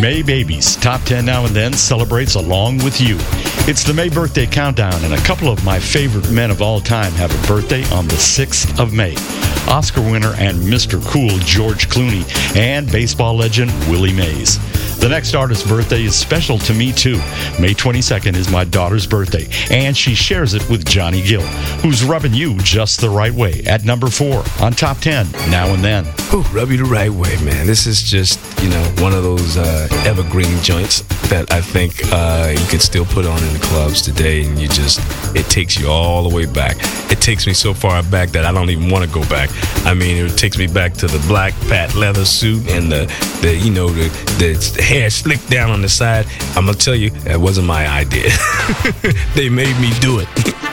May Babies, Top 10 Now and Then celebrates along with you. It's the May Birthday Countdown, and a couple of my favorite men of all time have a birthday on the 6th of May. Oscar winner and Mr. Cool George Clooney, and baseball legend Willie Mays. The next artist's birthday is special to me, too. May 22nd is my daughter's birthday, and she shares it with Johnny Gill, who's rubbing you just the right way at number 4 on Top 10 Now and Then. Ooh, rub you the right way, man. This is just, one of those evergreen joints that I think you can still put on in the clubs today, and it takes you all the way back. It takes me so far back that I don't even want to go back. I mean, it takes me back to the black patent leather suit and the hair slicked down on the side. I'm gonna tell you, that wasn't my idea. They made me do it.